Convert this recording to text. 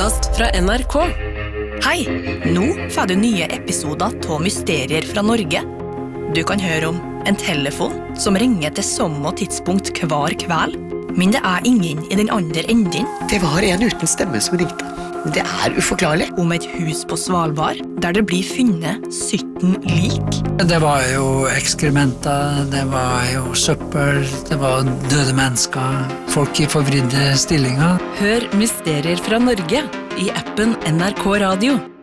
podcast fra NRK. Hei, nå får du nye episoder av Mysterier fra Norge. Du kan høre om en telefon som ringer til samme tidspunkt hver kveld, men det er ingen i den andre enden. Det var en uten stemme som ringte. Det er uforklarlig. Om et hus på Svalbard, der det blir funnet 17 lik. Det var jo ekskrementer, det var jo søppel, det var døde mennesker, folk i forvridde stillinger. Hør Mysterier fra Norge i appen NRK Radio.